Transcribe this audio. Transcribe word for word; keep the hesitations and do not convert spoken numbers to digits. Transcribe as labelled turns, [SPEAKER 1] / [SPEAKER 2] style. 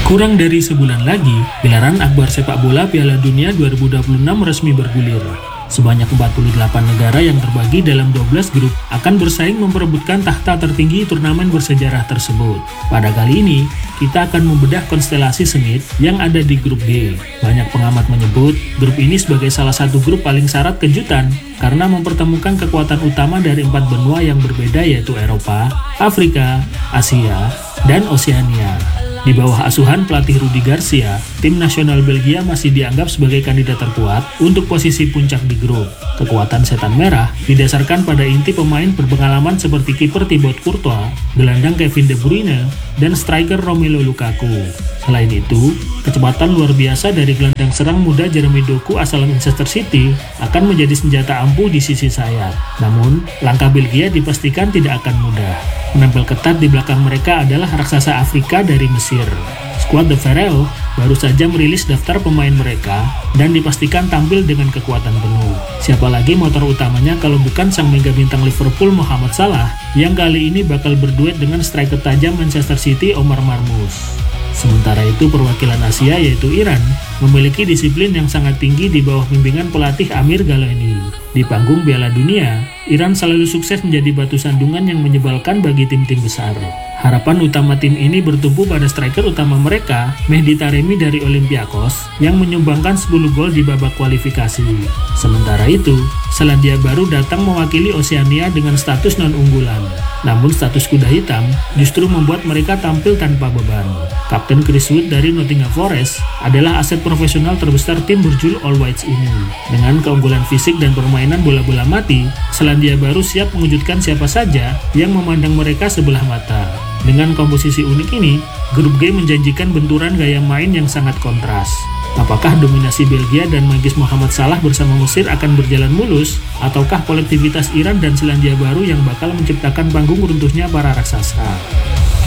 [SPEAKER 1] Kurang dari sebulan lagi, gelaran akbar sepak bola Piala Dunia dua ribu dua puluh enam resmi bergulir. Sebanyak empat puluh delapan negara yang terbagi dalam dua belas grup akan bersaing memperebutkan tahta tertinggi turnamen bersejarah tersebut. Pada kali ini, kita akan membedah konstelasi sengit yang ada di grup G. Banyak pengamat menyebut grup ini sebagai salah satu grup paling syarat kejutan karena mempertemukan kekuatan utama dari empat benua yang berbeda, yaitu Eropa, Afrika, Asia, dan Oseania. Di bawah asuhan pelatih Rudi Garcia, tim nasional Belgia masih dianggap sebagai kandidat terkuat untuk posisi puncak di grup. Kekuatan setan merah didasarkan pada inti pemain berpengalaman seperti kiper Thibaut Courtois, gelandang Kevin De Bruyne, dan striker Romelu Lukaku. Selain itu, kecepatan luar biasa dari gelandang serang muda Jeremy Doku asal Manchester City akan menjadi senjata ampuh di sisi sayap. Namun, langkah Belgia dipastikan tidak akan mudah. Menempel ketat di belakang mereka adalah raksasa Afrika dari Mesir. Skuad The Pharaoh baru saja merilis daftar pemain mereka dan dipastikan tampil dengan kekuatan penuh. Siapa lagi motor utamanya kalau bukan sang mega bintang Liverpool Mohamed Salah yang kali ini bakal berduet dengan striker tajam Manchester City Omar Marmoush. Sementara itu, perwakilan Asia yaitu Iran memiliki disiplin yang sangat tinggi di bawah bimbingan pelatih Amir Ghalani. Di panggung Piala Dunia, Iran selalu sukses menjadi batu sandungan yang menyebalkan bagi tim-tim besar. Harapan utama tim ini bertumpu pada striker utama mereka, Mehdi Taremi dari Olympiakos, yang menyumbangkan sepuluh gol di babak kualifikasi. Sementara itu, Selandia Baru datang mewakili Oseania dengan status non-unggulan. Namun status kuda hitam justru membuat mereka tampil tanpa beban. Kapten Chris Wood dari Nottingham Forest adalah aset profesional terbesar tim berjuluk All Whites ini. Dengan keunggulan fisik dan permainan bola-bola mati, Selandia Baru siap mengejutkan siapa saja yang memandang mereka sebelah mata. Dengan komposisi unik ini, grup G menjanjikan benturan gaya main yang sangat kontras. Apakah dominasi Belgia dan magis Mohamed Salah bersama Mesir akan berjalan mulus, ataukah kolektivitas Iran dan Selandia Baru yang bakal menciptakan panggung runtuhnya para raksasa?